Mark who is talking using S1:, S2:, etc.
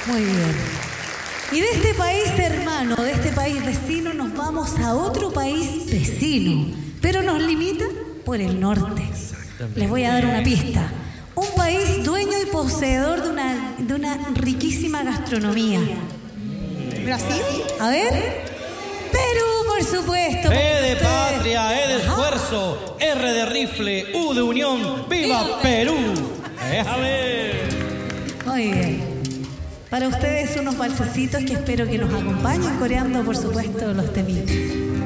S1: Muy bien. Y de este país hermano, de este país vecino, nos vamos a otro país vecino, pero nos limita por el norte. Les voy a dar una pista. Un país dueño y poseedor de una riquísima gastronomía.
S2: ¿Brasil?
S1: A ver. Perú, por supuesto.
S3: E de patria, E de esfuerzo, R de rifle, U de unión. ¡Viva Perú! ¡Déjame!
S1: Muy bien. Para ustedes unos balsecitos que espero que nos acompañen coreando, por supuesto, los temitas.